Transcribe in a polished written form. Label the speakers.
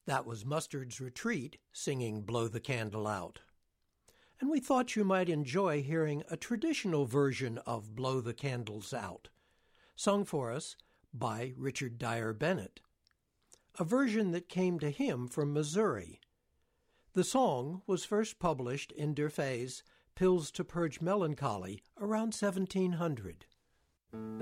Speaker 1: That was Mustard's Retreat singing Blow the Candle Out. And we thought you might enjoy hearing a traditional version of Blow the Candles Out, sung for us by Richard Dyer Bennett, a version that came to him from Missouri. The song was first published in Durfey's Pills to Purge Melancholy around 1700.